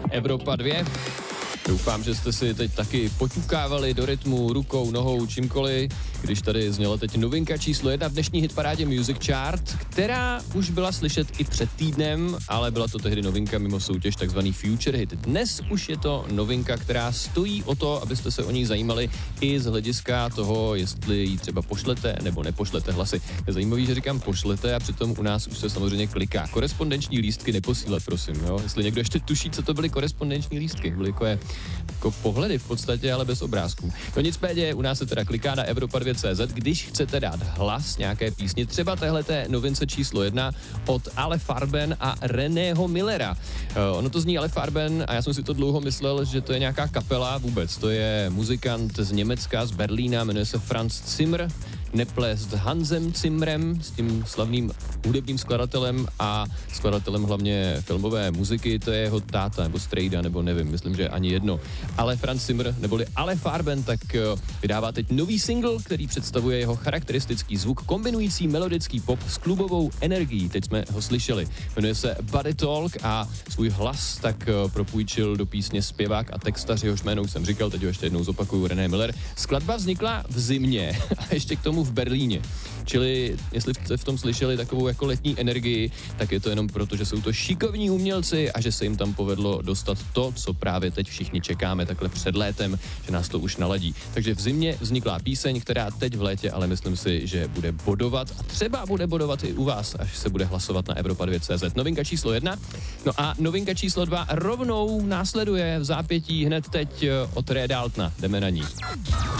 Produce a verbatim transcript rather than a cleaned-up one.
Evropa dva. Doufám, že jste si teď taky poťukávali do rytmu rukou, nohou, čímkoliv, když tady zněla teď novinka číslo jedna v dnešní hitparádě Music Chart, která už byla slyšet i před týdnem, ale byla to tehdy novinka mimo soutěž, takzvaný Future Hit. Dnes už je to novinka, která stojí o to, abyste se o ní zajímali i z hlediska toho, jestli ji třeba pošlete nebo nepošlete hlasy. Je zajímavý, že říkám pošlete a přitom u nás už se samozřejmě kliká. Korespondenční lístky neposílat, prosím, jo? Jestli někdo ještě tuší, co to byly korespondenční lístky, byly jako je jako pohledy v podstatě, ale bez obrázků. No nicméně, u nás se teda kliká na Evropa dva tečka cé zet, když chcete dát hlas nějaké písni, třeba téhleté novince číslo jedna od Ale Farben a Reného Millera. Uh, ono to zní Ale Farben a já jsem si to dlouho myslel, že to je nějaká kapela vůbec. To je muzikant z Německa, z Berlína, jmenuje se Franz Zimmer, neple s Hansem Zimmerem, s tím slavným hudebním skladatelem a skladatelem hlavně filmové muziky, to je jeho táta nebo strejda, nebo nevím, myslím, že ani jedno. Ale Franz Zimmer, neboli Ale Farben, tak vydává teď nový single, který představuje jeho charakteristický zvuk, kombinující melodický pop s klubovou energií. Teď jsme ho slyšeli. Jmenuje se Body Talk a svůj hlas tak propůjčil do písně zpěvák a textař, jehož jméno jsem říkal, teď ho ještě jednou zopakuju, René Miller. Skladba vznikla v zimě a ještě k tomu v Berlíně. Čili, jestli jste v tom slyšeli takovou jako letní energii, tak je to jenom proto, že jsou to šikovní umělci a že se jim tam povedlo dostat to, co právě teď všichni čekáme takhle před létem, že nás to už naladí. Takže v zimě vznikla píseň, která teď v létě, ale myslím si, že bude bodovat a třeba bude bodovat i u vás, až se bude hlasovat na Evropa dva tečka cé zet. Novinka číslo jedna. No a novinka číslo dva rovnou následuje v zápětí hned teď od Ray Daltona. Jdeme na ní.